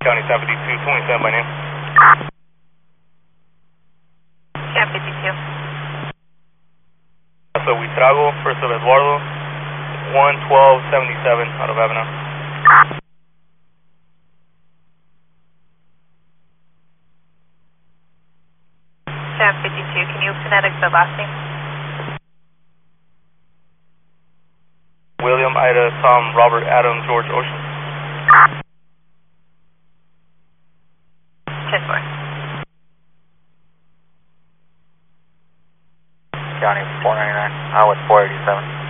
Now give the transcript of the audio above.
County 752, 27 by name. Cam 52. So we Trago, first of Eduardo, 11277 out of Avenel. Cam 52, can you phonetic the last name? William, Ida, Tom, Robert, Adam, George, Ocean. 10-4. County 499, I was 487.